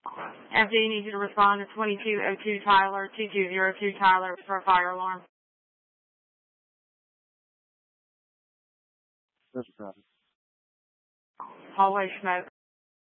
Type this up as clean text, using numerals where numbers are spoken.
FD needs you to respond to 2202 Tyler, 2202 Tyler for a fire alarm. That's a problem. Hallway smoke.